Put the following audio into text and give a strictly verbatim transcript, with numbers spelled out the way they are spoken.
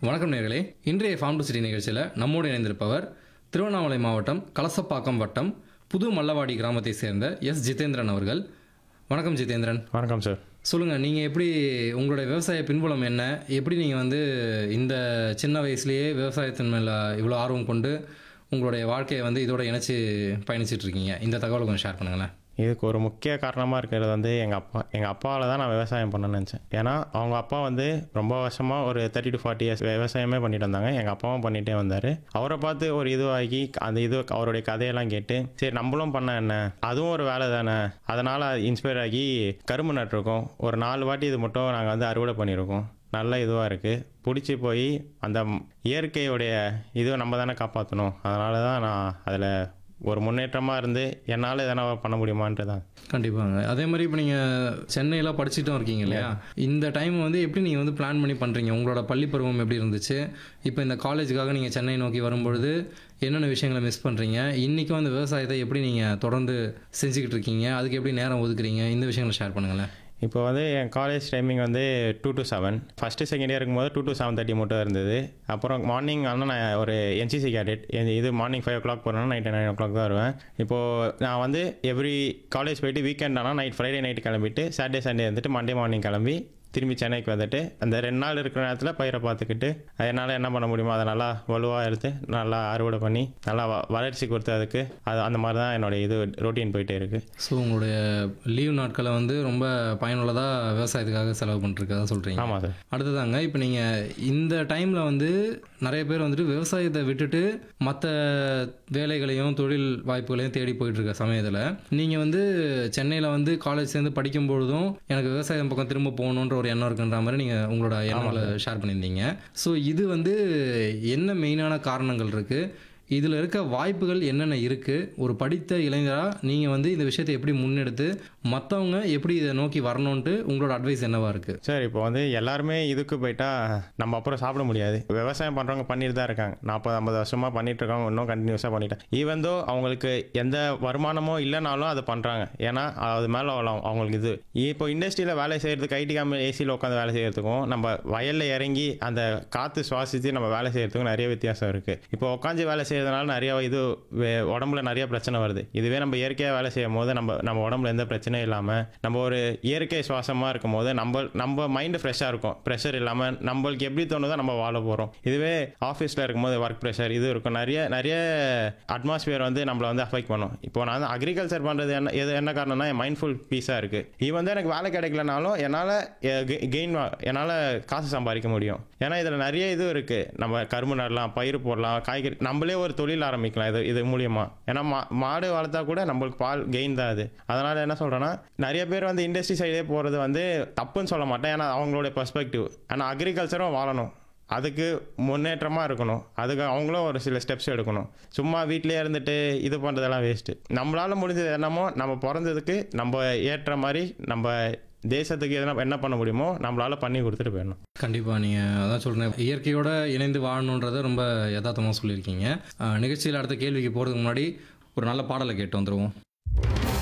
வணக்கம் நேயர்களே. இன்றைய ஃபார்ம் டு சிட்டி நிகழ்ச்சியில் நம்மோடு இணைந்திருப்பவர் திருவண்ணாமலை மாவட்டம் கலசப்பாக்கம் வட்டம் புது மல்லவாடி கிராமத்தை சேர்ந்த எஸ் ஜிதேந்திரன் அவர்கள். வணக்கம் ஜிதேந்திரன். வணக்கம் சார். சொல்லுங்கள், நீங்கள் எப்படி உங்களுடைய விவசாய பின்புலம் என்ன, எப்படி நீங்கள் வந்து இந்த சின்ன வயசுலேயே விவசாயத்தின் மேலே இவ்வளோ ஆர்வம் கொண்டு உங்களுடைய வாழ்க்கையை வந்து இதோட இணைச்சி பயணிச்சிட்டு இருக்கீங்க, இந்த தகவலை கொஞ்சம் ஷேர் பண்ணுங்களேன். இதுக்கு ஒரு முக்கிய காரணமாக இருக்கிறது வந்து எங்கள் அப்பா எங்கள் அப்பாவில் தான் நான் விவசாயம் பண்ணணும்னு நினச்சேன். ஏன்னா அவங்க அப்பா வந்து ரொம்ப வருஷமாக ஒரு தேர்ட்டி டு ஃபார்ட்டி இயர்ஸ் விவசாயமே பண்ணிட்டு வந்தாங்க. எங்கள் அப்பாவும் பண்ணிகிட்டே வந்தார். அவரை பார்த்து ஒரு இதுவாகி அந்த இது அவருடைய கதையெல்லாம் கேட்டு சரி நம்மளும் பண்ண என்ன, அதுவும் ஒரு வேலை தானே, அதனால் இன்ஸ்பயர் ஆகி கரும்பு நட்டுருக்கோம். ஒரு நாலு வாட்டி இது மட்டும் நாங்கள் வந்து அறுவடை பண்ணியிருக்கோம். நல்ல இதுவாக இருக்குது. பிடிச்சி போய் அந்த இயற்கையுடைய இதுவை நம்ம தானே காப்பாற்றணும். அதனால தான் நான் அதில் ஒரு முன்னேற்றமாக இருந்து என்னால் எதனா பண்ண முடியுமான்ட்டு தான். கண்டிப்பாங்க. அதே மாதிரி இப்போ நீங்கள் சென்னையில் படிச்சுட்டும் இருக்கீங்க இல்லையா, இந்த டைம் வந்து எப்படி நீங்கள் வந்து பிளான் பண்ணி பண்ணுறீங்க? உங்களோட பள்ளி பருவம் எப்படி இருந்துச்சு? இப்போ இந்த காலேஜுக்காக நீங்கள் சென்னை நோக்கி வரும்பொழுது என்னென்ன விஷயங்களை மிஸ் பண்ணுறீங்க? இன்றைக்கும் அந்த விவசாயத்தை எப்படி நீங்கள் தொடர்ந்து செஞ்சுக்கிட்டு இருக்கீங்க? அதுக்கு எப்படி நேரம் ஒதுக்குறீங்க? இந்த விஷயங்களை ஷேர் பண்ணுங்களேன். இப்போ வந்து என் காலேஜ் டைமிங் வந்து two to seven first second year இருக்கும்போது டூ டு செவன் தேர்ட்டி மட்டும் இருந்தது. அப்புறம் மார்னிங் ஆனால் நான் ஒரு என்சிசி கேடட், இது மார்னிங் ஃபைவ் ஓ கிளாக் போகிறேன்னா நைட்டு நைன் ஓ கிளாக் தான் வருவேன். இப்போது நான் வந்து எவ்ரி காலேஜ் போயிட்டு வீக்கெண்ட் ஆனால் நைட் ஃப்ரைடே நைட்டு கிளம்பிட்டு சாட்டர்டே சண்டே வந்துட்டு மண்டே மார்னிங் கிளம்பி திரும்பி சென்னைக்கு வந்துட்டு அந்த ரெண்டு நாள் இருக்கிற நேரத்தில் பயிரை பார்த்துக்கிட்டு என்னால் என்ன பண்ண முடியுமோ அதை நல்லா வலுவாக எடுத்து நல்லா அறுவடை பண்ணி நல்லா வ வளர்ச்சி கொடுத்து அதுக்கு அது அந்த மாதிரி தான் என்னுடைய இது ரொட்டீன் போயிட்டே இருக்குது. ஸோ உங்களுடைய லீவ் நாட்களை வந்து ரொம்ப பயனுள்ளதாக விவசாயத்துக்காக செலவு பண்ணிருக்கதா சொல்கிறீங்க. ஆமாம் சார். அடுத்ததாங்க, இப்போ நீங்கள் இந்த டைமில் வந்து நிறைய பேர் வந்துட்டு விவசாயத்தை விட்டுட்டு மற்ற வேலைகளையும் தொழில் வாய்ப்புகளையும் தேடி போயிட்டு இருக்க சமயத்தில் நீங்கள் வந்து சென்னையில் வந்து காலேஜ் சேர்ந்து படிக்கும்பொழுதும் எனக்கு விவசாயம் பக்கம் திரும்ப போகணுன்ற ஒரு எண்ணம் இருக்குன்ற மாதிரி நீங்கள் உங்களோட எண்ணங்களை ஷேர் பண்ணியிருந்தீங்க. ஸோ இது வந்து என்ன மெயினான காரணங்கள் இருக்குது? இதில் இருக்க வாய்ப்புகள் என்னென்ன இருக்குது? ஒரு படித்த இளைஞராக நீங்கள் வந்து இந்த விஷயத்தை எப்படி முன்னெடுத்து மற்றவங்க எப்படி இதை நோக்கி வரணுன்ட்டு உங்களோட அட்வைஸ் என்னவா இருக்குது? சார், இப்போ வந்து எல்லாருமே இதுக்கு போயிட்டா நம்ம அப்புறம் சாப்பிட முடியாது. விவசாயம் பண்ணுறவங்க பண்ணிட்டு தான் இருக்காங்க. நாற்பது ஐம்பது வருஷமாக பண்ணிட்டு இருக்காங்க, இன்னும் கண்டினியூஸாக பண்ணிட்டேன். ஈவன் தோ அவங்களுக்கு எந்த வருமானமோ இல்லைனாலும் அதை பண்ணுறாங்க. ஏன்னா அது மேலே அவங்களுக்கு இது இப்போ இண்டஸ்ட்ரியில் வேலை செய்கிறதுக்கு ஐடி கம்பெனி ஏசியில் உட்காந்து வேலை செய்கிறதுக்கும் நம்ம வயலில் இறங்கி அந்த காற்று சுவாசித்து நம்ம வேலை செய்கிறதுக்கும் நிறைய வித்தியாசம் இருக்குது. இப்போ உட்காந்து வேலை செய்யறதுனால நிறைய இது உடம்புல நிறைய பிரச்சனை வருது. இதுவே நம்ம இயற்கையாக வேலை செய்யும் போது நம்ம நம்ம உடம்புல எந்த பிரச்சனையும் இல்லாமல் நம்ம ஒரு இயற்கை சுவாசமாக இருக்கும் போது நம்ம நம்ம மைண்டு ஃப்ரெஷ்ஷாக இருக்கும். ப்ரெஷர் இல்லாமல் நம்மளுக்கு எப்படி தோணுதோ நம்ம வாழ போகிறோம். இதுவே ஆஃபீஸில் இருக்கும்போது ஒர்க் ப்ரெஷர் இது இருக்கும். நிறைய நிறைய அட்மாஸ்பியர் வந்து நம்மளை வந்து அஃபெக்ட் பண்ணும். இப்போ நான் வந்து அக்ரிகல்ச்சர் பண்ணுறது என்ன எது என்ன காரணம்னா என் மைண்ட்ஃபுல் பீஸாக இருக்குது. இது வந்து எனக்கு வேலை கிடைக்கலனாலும் என்னால் கெயின் என்னால் காசு சம்பாதிக்க முடியும். ஏன்னா இதில் நிறைய இது இருக்குது. நம்ம கரும்பு நடலாம், பயிர் போடலாம், காய்கறி நம்மளே ஒரு தொழில் ஆரம்பிக்கலாம் இது இது மூலியமா. ஏன்னா மா மாடு வளர்த்தா கூட நம்மளுக்கு பால் கெயின் தான் அது. அதனால என்ன சொல்றேன்னா நிறைய பேர் வந்து இண்டஸ்ட்ரி சைடே போகிறது வந்து தப்புன்னு சொல்ல மாட்டேன். ஏன்னா அவங்களோட பெர்ஸ்பெக்டிவ். ஆனால் அக்ரிகல்ச்சரும் வாழணும், அதுக்கு முன்னேற்றமாக இருக்கணும், அதுக்கு அவங்களும் ஒரு சில ஸ்டெப்ஸ் எடுக்கணும். சும்மா வீட்டிலே இருந்துட்டு இது பண்ணுறதெல்லாம் வேஸ்ட்டு. நம்மளால் முடிஞ்சது என்னமோ நம்ம பிறந்ததுக்கு நம்ம ஏற்ற மாதிரி நம்ம தேசத்துக்கு எதனா என்ன பண்ண முடியுமோ நம்மளால் பண்ணி கொடுத்துட்டு போயிடணும். கண்டிப்பாக நீங்கள் அதான் சொல்கிறேன், இயற்கையோடு இணைந்து வாழணுன்றதை ரொம்ப யதார்த்தமாக சொல்லியிருக்கீங்க. நிகழ்ச்சியில் அடுத்த கேள்விக்கு போகிறதுக்கு முன்னாடி ஒரு நல்ல பாடலை கேட்டு வந்துடுவோம்.